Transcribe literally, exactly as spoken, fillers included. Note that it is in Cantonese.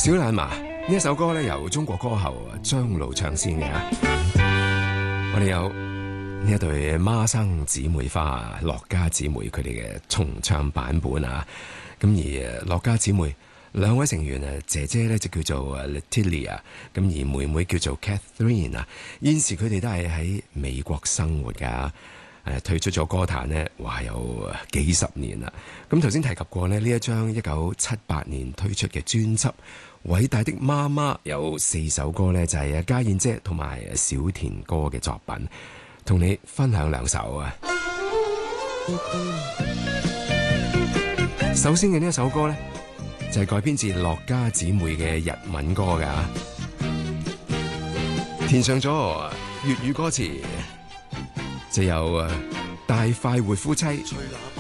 小懶麻呢一首歌咧，由中國歌后張露唱先嘅。我哋有呢一對孖生姊妹花樂家姊妹佢哋嘅重唱版本啊。咁而樂家姊妹兩位成員啊，姐姐咧就叫做 Letilia， 咁而妹妹叫做 Catherine 啊。現時佢哋都係喺美國生活噶。誒退出咗歌壇呢，話有幾十年啦。咁頭先提及過呢，呢一張一九七八年推出嘅專輯《偉大的媽媽》有四首歌呢，就係家燕姐同埋小田哥嘅作品，同你分享兩首啊。首先嘅呢一首歌呢，就係改編自樂家姊妹嘅日文歌㗎，填上咗粵語歌詞。就由大快活夫妻